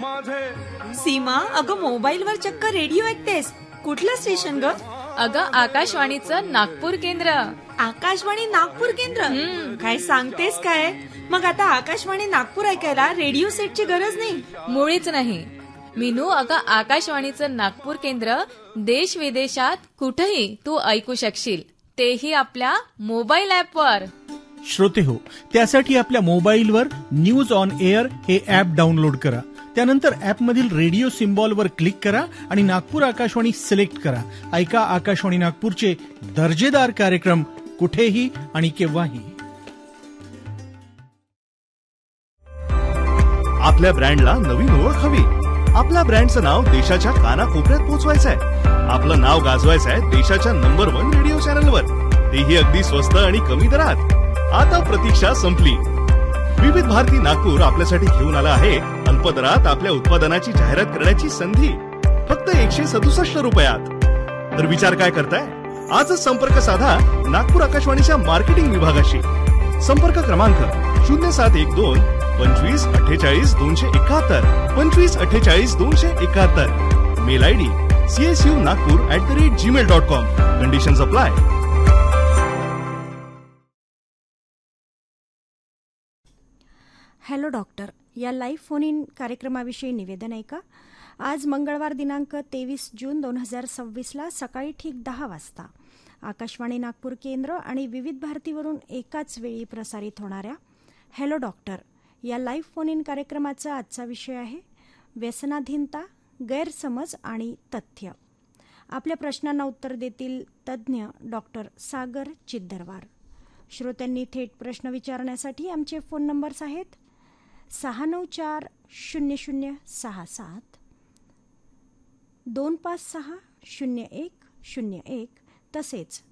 सीमा, अगं मोबाईलवर चक्क रेडिओ ऐकतेस. कुठलं स्टेशन ग? अगं आकाशवाणीचं नागपूर केंद्र. आकाशवाणी नागपूर केंद्र? काय सांगतेस काय? मग आता आकाशवाणी नागपूर ऐकायला रेडिओ सेटची गरज नाही? मुळीच नाही मीनू. अगं आकाशवाणीचं नागपूर केंद्र देश विदेशात कुठेही तू ऐकू शकशील, तेही आपल्या मोबाईल ॲपवर. श्रोते हो, त्यासाठी आपल्या मोबाईलवर न्यूज ऑन एअर हे ॲप डाउनलोड करा. त्यानंतर ॲपमधील रेडिओ सिम्बॉलवर क्लिक करा आणि नागपूर आकाशवाणी सिलेक्ट करा. ऐका आकाशवाणी नागपूरचे दर्जेदार कार्यक्रम कुठेही आणि केव्हाही. आपल्या ब्रँडला नवीन ओळख हवी. आपल्या ब्रँडचं नाव देशाच्या कानाकोपऱ्यात पोहोचवायचंय. आपलं नाव गाजवायचंय देशाच्या नंबर 1 रेडिओ चॅनलवर, तेही अगदी स्वस्त आणि कमी दरात. आता प्रतीक्षा संपली. विविध भारती नागपूर आपल्यासाठी घेऊन आला आहे अल्प दरात आपल्या उत्पादनाची जाहिरात करण्याची संधी, फक्त 167 रुपयात. तर विचार काय करताय? आजच संपर्क साधा नागपूर आकाशवाणीच्या मार्केटिंग विभागाशी. संपर्क क्रमांक 0712 25 48 271, 25 48 271. Mail ID csunagpur@gmail.com. Conditions apply. Hello doctor या लाईव्ह फोन इन कार्यक्रमाविषयी निवेदन आहे का? आज मंगळवार दिनांक 23 जून 2026 सकाळी ठीक 10 वाजता आकाशवाणी नागपूर केंद्र आणि विविध भारतीवरून एकाच वेळी प्रसारित होणाऱ्या हॅलो डॉक्टर या लाईव्ह फोन इन कार्यक्रमाचा आजचा विषय आहे व्यसनाधीनता, गैरसमज आणि तथ्य. आपल्या प्रश्नांना उत्तर देतील तज्ज्ञ डॉक्टर सागर चिद्दरवार. श्रोत्यांनी थेट प्रश्न विचारण्यासाठी आमचे फोन नंबर्स आहेत 694-0067, 256-0101 तसेच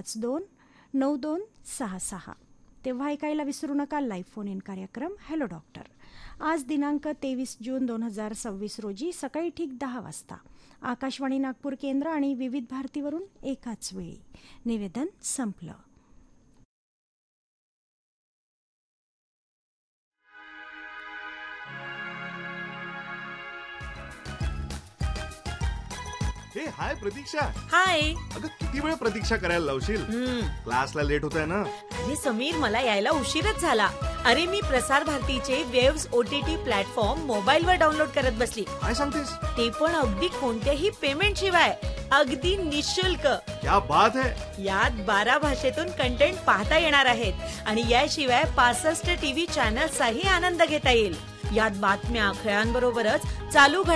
252-9266. तेव्हा ऐकायला विसरू नका लाईव्ह फोन इन कार्यक्रम हॅलो डॉक्टर. आज दिनांक 23 जून 2026 रोजी सकाळी ठीक 10 वाजता आकाशवाणी नागपूर केंद्र आणि विविध भारतीवरून एकाच वेळी. निवेदन संपलं. हाय प्रतीक्षा. हाय. अगं किती वेळ प्रतीक्षा करायला लावशील? क्लासला लेट होत आहे ना. अरे समीर, मला यायला उशीरच झाला. अरे मी प्रसार भारतीचे वेव्स OTT प्लॅटफॉर्म मोबाईलवर डाउनलोड करत बसली. काय सांगतेस? ते पण अगदी कोणत्याही पेमेंट शिवाय, अगदी निःशुल्क. क्या बात है. यात 12 भाषेतून कंटेंट पाहता येणार आहेत आणि याशिवाय 65 टीव्ही चॅनल्सचाही आनंद घेता येईल. यात बातम्या, खेळांबरोबरच चालू